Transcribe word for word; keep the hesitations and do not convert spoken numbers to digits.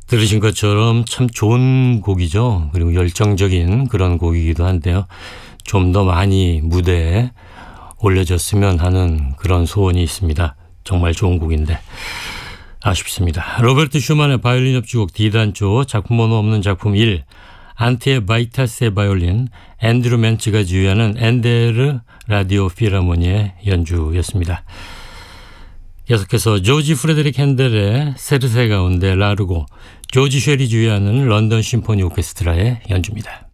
들으신 것처럼 참 좋은 곡이죠. 그리고 열정적인 그런 곡이기도 한데요. 좀 더 많이 무대에 올려졌으면 하는 그런 소원이 있습니다. 정말 좋은 곡인데 아쉽습니다. 로베르트 슈만의 바이올린 협주곡 D단조, 작품 번호 없는 작품 일, 안티의 바이타스의 바이올린, 앤드루 멘츠가 지휘하는 엔데르 라디오 필하모니의 연주였습니다. 계속해서 조지 프레데릭 핸델의 세르세 가운데 라르고, 조지 쉐리 지휘하는 런던 심포니 오케스트라의 연주입니다.